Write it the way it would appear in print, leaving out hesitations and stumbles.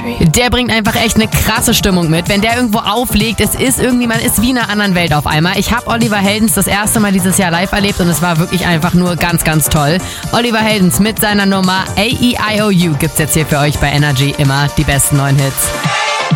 Der bringt einfach echt eine krasse Stimmung mit. Wenn der irgendwo auflegt, es ist irgendwie, man ist wie in einer anderen Welt auf einmal. Ich habe Oliver Heldens das erste Mal dieses Jahr live erlebt und es war wirklich einfach nur ganz, ganz toll. Oliver Heldens mit seiner Nummer AEIOU gibt's jetzt hier für euch bei Energy immer die besten neuen Hits.